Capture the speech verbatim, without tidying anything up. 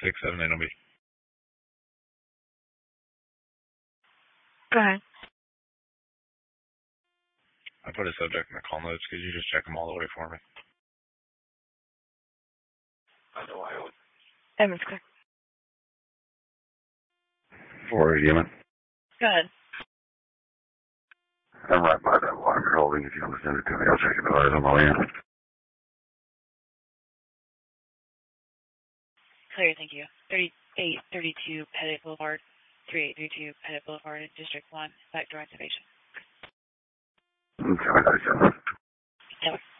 six seven eight O B. Go ahead. I put a subject in the call notes. Could you just check them all the way for me? Evans, clear. four eighty, Eamon. Go ahead. I'm right by that water holding. If you want to send it to me, I'll check it out on my way in. Clear, thank you. thirty-eight thirty-two Pettit Boulevard, thirty-eight thirty-two Pettit Boulevard, District one, backdoor activation. Okay, I got it. Yeah.